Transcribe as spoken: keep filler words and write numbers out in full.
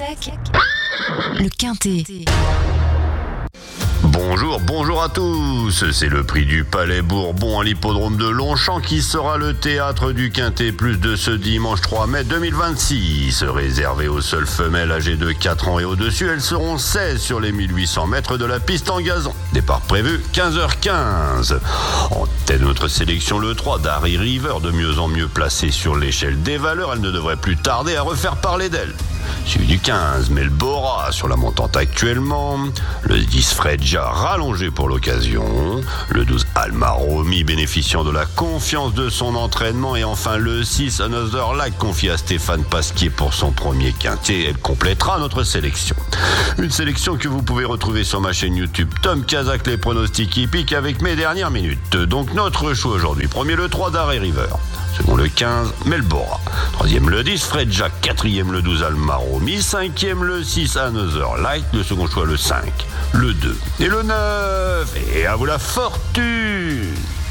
avec le Quintet. Bonjour, bonjour à tous. C'est le prix du Palais Bourbon à l'hippodrome de Longchamp qui sera le théâtre du Quintet Plus de ce dimanche trois mai deux mille vingt-six. Réservé aux seules femelles âgées de quatre ans et au-dessus, elles seront seize sur les mille huit cents mètres de la piste en gazon. Départ prévu quinze heures quinze. En tête de notre sélection, le trois d'Harry River, de mieux en mieux placé sur l'échelle des valeurs. Elle ne devrait plus tarder à refaire parler d'elle. Suivi du quinze, Melbora sur la montante actuellement. Le dix, Fredja, rallongé pour l'occasion. Le douze, Almaromi, bénéficiant de la confiance de son entraînement. Et enfin le six, Another Light, confié à Stéphane Pasquier pour son premier quintet. Elle complétera notre sélection. Une sélection que vous pouvez retrouver sur ma chaîne YouTube Tom Kazak, les pronostics hippiques avec mes dernières minutes. Donc notre choix aujourd'hui. Premier le trois d'Harry River. Second le quinze, Melbora. Troisième le dix, Fredja. Quatrième le douze, Almaromi. Cinquième le six, Another Light. Le second choix le cinq, le deux et le neuf. Et à vous la fortune!